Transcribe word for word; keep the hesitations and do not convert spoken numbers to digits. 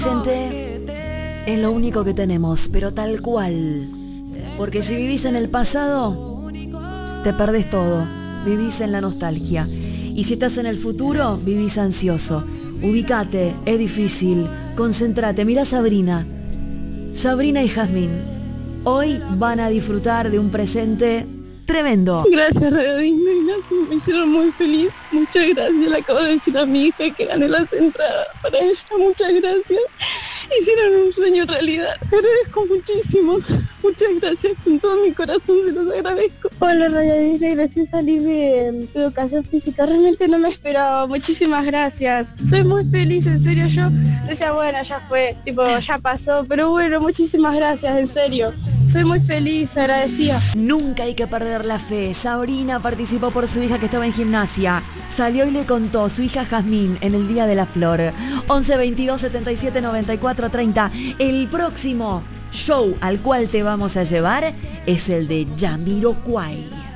Presente es lo único que tenemos, pero tal cual. Porque si vivís en el pasado, te perdés todo. Vivís en la nostalgia. Y si estás en el futuro, vivís ansioso. Ubicate, es difícil. Concéntrate. Mirá a Sabrina. Sabrina y Jazmín. Hoy van a disfrutar de un presente tremendo. Gracias, Radio Disney. Me hicieron muy feliz. Muchas gracias. Le acabo de decir a mi hija que gané las entradas para ella. Muchas gracias. Hicieron un sueño realidad. Te agradezco muchísimo. Muchas gracias. Con todo mi corazón se los agradezco. Hola, Radio Disney. Recién salí de educación física. Realmente no me esperaba. Muchísimas gracias. Soy muy feliz, en serio. Yo decía, bueno, ya fue. Tipo, ya pasó. Pero bueno, muchísimas gracias, en serio. Soy muy feliz, agradecida. Nunca hay que perder la fe. Sabrina participó por su hija que estaba en gimnasia. Salió y le contó su hija Jazmín en el Día de la Flor. once veintidós setenta y siete noventa y cuatro treinta. El próximo show al cual te vamos a llevar es el de Jamiroquai.